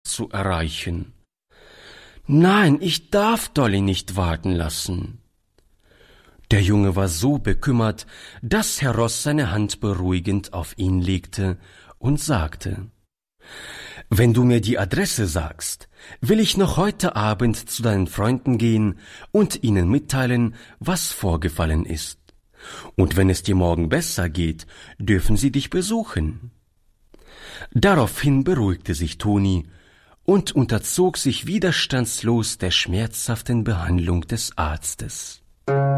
zu erreichen. »Nein, ich darf Dolly nicht warten lassen.« Der Junge war so bekümmert, dass Herr Ross seine Hand beruhigend auf ihn legte und sagte: »Wenn du mir die Adresse sagst, will ich noch heute Abend zu deinen Freunden gehen und ihnen mitteilen, was vorgefallen ist. Und wenn es dir morgen besser geht, dürfen sie dich besuchen.« Daraufhin beruhigte sich Toni und unterzog sich widerstandslos der schmerzhaften Behandlung des Arztes.